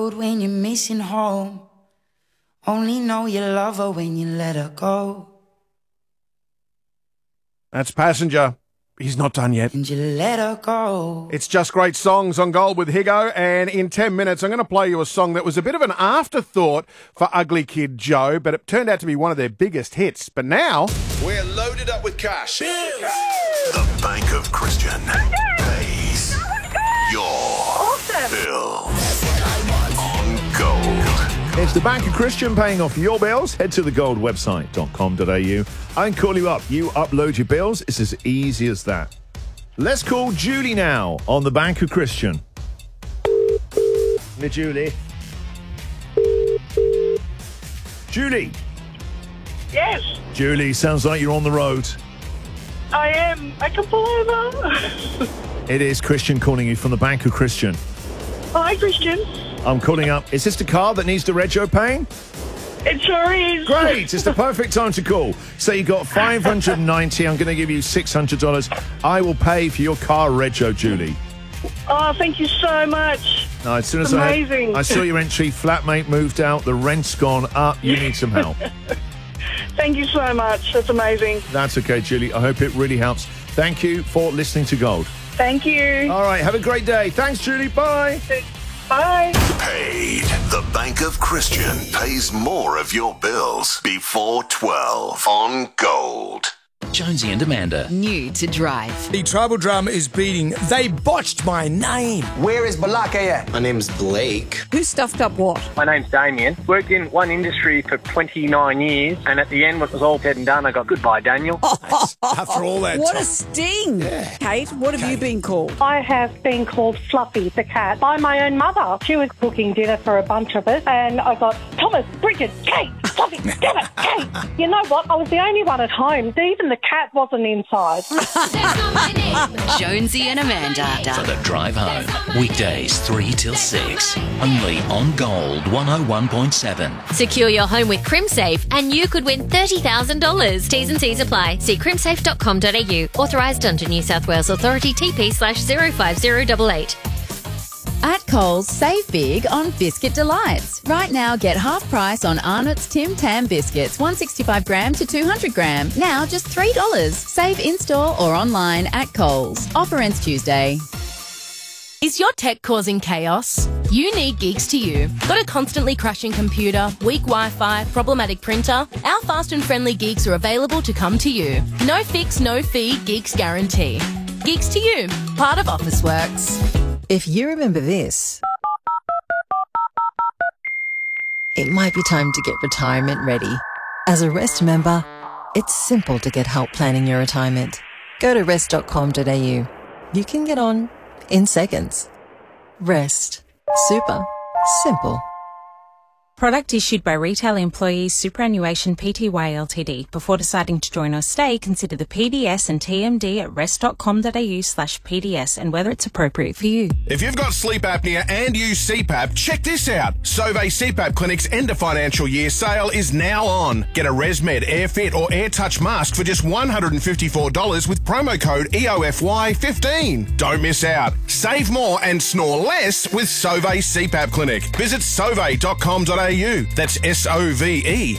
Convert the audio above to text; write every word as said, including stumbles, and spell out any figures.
road when you're missing home. Only know you love her when you let her go. That's Passenger. He's not done yet. And you let her go. It's Just Great Songs on Gold with Higo, and in ten minutes I'm going to play you a song that was a bit of an afterthought for Ugly Kid Joe, but it turned out to be one of their biggest hits. But now we're loaded up with cash. The Bank of Christian pays your bills on Gold. It's the Bank of Christian paying off your bills. Head to the gold website dot com dot a u. I can call you up. You upload your bills. It's as easy as that. Let's call Julie now on the Bank of Christian. Hey, Julie. Julie. Yes, Julie, sounds like you're on the road. I am. I can pull over. It is Christian calling you from the Bank of Christian. Hi, Christian. I'm calling up. Is this the car that needs the rego paying? It sure is. Great. It's the perfect time to call. So you got five hundred ninety dollars. I'm going to give you six hundred dollars. I will pay for your car rego, Julie. Oh, thank you so much. No, as soon as Amazing. I, I saw your entry, flatmate moved out, the rent's gone up. You need some help. Thank you so much. That's amazing. That's okay, Julie. I hope it really helps. Thank you for listening to Gold. Thank you. All right. Have a great day. Thanks, Julie. Bye. Bye. Paid. The Bank of Christian pays more of your bills before twelve on Gold. Jonesy and Amanda. New to drive. The tribal drama is beating. They botched my name. Where is Balaka at? My name's Blake. Who stuffed up what? My name's Damien. Worked in one industry for twenty-nine years, and at the end, when it was all said and done, I got goodbye, Daniel. After all that What time. a sting. Yeah. Kate, what have Kate. you been called? I have been called Fluffy the cat by my own mother. She was cooking dinner for a bunch of us, and I got Thomas, Bridget, Kate, Fluffy, damn it, Kate. You know what? I was the only one at home. Even the cat wasn't inside. Jonesy and Amanda. For the drive home. Weekdays three till six. Only on Gold one oh one point seven. Secure your home with CrimSafe and you could win thirty thousand dollars. T's and C's apply. See crimsafe dot com dot a u. Authorised under New South Wales Authority T P slash zero five zero eight eight. At Coles, save big on Biscuit Delights. Right now, get half price on Arnott's Tim Tam biscuits, one sixty-five gram to two hundred gram. Now just three dollars. Save in-store or online at Coles. Offer ends Tuesday. Is your tech causing chaos? You need Geeks to You. Got a constantly crashing computer, weak Wi-Fi, problematic printer? Our fast and friendly Geeks are available to come to you. No fix, no fee, Geeks guarantee. Geeks to You, part of Officeworks. If you remember this, it might be time to get retirement ready. As a Rest member, it's simple to get help planning your retirement. Go to rest dot com dot a u. You can get on in seconds. Rest. Super. Simple. Product issued by Retail Employees Superannuation Pty Ltd. Before deciding to join or stay, consider the P D S and T M D at rest dot com dot a u slash P D S and whether it's appropriate for you. If you've got sleep apnea and use C PAP, check this out. Sauvé C PAP Clinic's end of financial year sale is now on. Get a ResMed AirFit or AirTouch mask for just one hundred fifty-four dollars with promo code E O F Y fifteen. Don't miss out. Save more and snore less with Sauvé C PAP Clinic. Visit sauvé dot com dot a u. That's S O V E